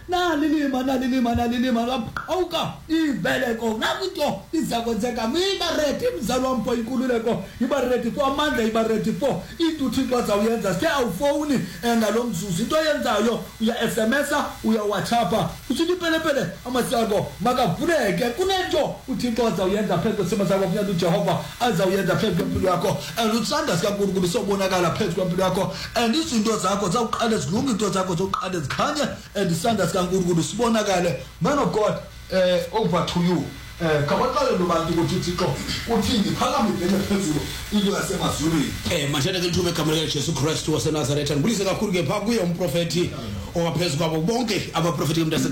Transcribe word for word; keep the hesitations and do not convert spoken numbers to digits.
nalilima nalilima nalilima lapha ibeleko nakuto izakwenzeka miba ready imzalo wampo inkululeko iba ready for amandla iba ready for into uThixo azawuyenza ke awufoni ngalomzuzu into yenzayo uya S M S uya WhatsApp usithi pelepele amasako makavuleke kunento uThixo azawuyenza phezu kwesimo sakho kunyaka uJehova azawuyenza phezu kwempilo yakho and uthanda sikaNkulunkulu sobonakala phezu kwempilo yakho and izinto zakho zawuqala zilunga into zakho zoqala zikhanye and isandla sikaNkulunkulu sibonakale man of God eh over to you eh kabaxale lobantu ukuthi uThixo uthini phakame ibhele phezulu into yasemazulwini eh manje ke lithume igama lika Jesu Kristu waseNazaretha ngibulise kakhulu ke pha kuye umprofeti ongaphezulu kwabo bonke abaprofeti